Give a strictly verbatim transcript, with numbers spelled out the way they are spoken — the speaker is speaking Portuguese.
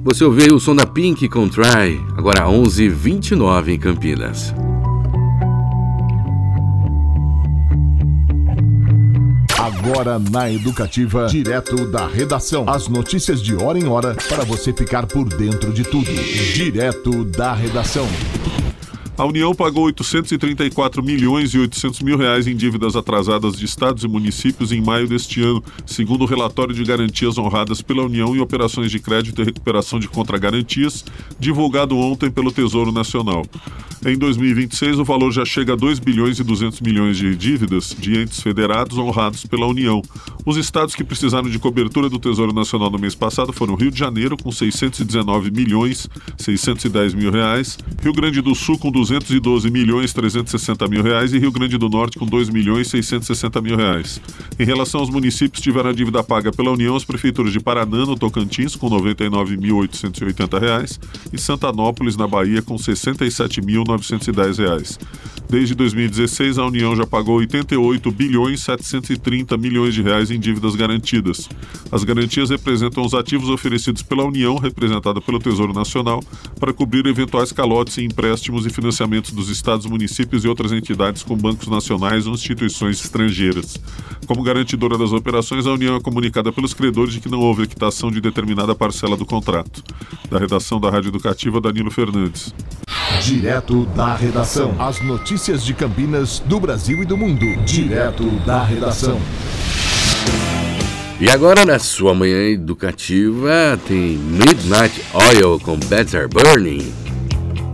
Você ouviu o som da Pink com Try, agora onze e vinte e nove em Campinas. Agora na Educativa, direto da redação. As notícias de hora em hora para você ficar por dentro de tudo. Direto da redação. A União pagou oitocentos e trinta e quatro milhões e oitocentos mil reais em dívidas atrasadas de estados e municípios em maio deste ano, segundo o relatório de garantias honradas pela União e operações de crédito e recuperação de contragarantias, divulgado ontem pelo Tesouro Nacional. Em dois mil e vinte e seis, o valor já chega a dois bilhões e duzentos milhões de dívidas de entes federados honrados pela União. Os estados que precisaram de cobertura do Tesouro Nacional no mês passado foram Rio de Janeiro, com seiscentos e dezenove milhões e seiscentos e dez mil reais, Rio Grande do Sul, com duzentos e doze milhões e trezentos e sessenta mil reais e Rio Grande do Norte com dois milhões e seiscentos e sessenta mil reais. Em relação aos municípios, tiveram a dívida paga pela União as prefeituras de Paraná, no Tocantins, com noventa e nove mil oitocentos e oitenta reais e Santanópolis, na Bahia, com sessenta e sete mil novecentos e dez reais. Desde dois mil e dezesseis, a União já pagou oitenta e oito bilhões e setecentos e trinta milhões de reais em dívidas garantidas. As garantias representam os ativos oferecidos pela União, representada pelo Tesouro Nacional, para cobrir eventuais calotes em empréstimos e financiamentos dos estados, municípios e outras entidades com bancos nacionais ou instituições estrangeiras. Como garantidora das operações, a União é comunicada pelos credores de que não houve quitação de determinada parcela do contrato. Da redação da Rádio Educativa, Danilo Fernandes. Direto da redação. As notícias de Campinas, do Brasil e do mundo. Direto da redação. E agora na sua manhã educativa tem Midnight Oil com Beds Are Burning.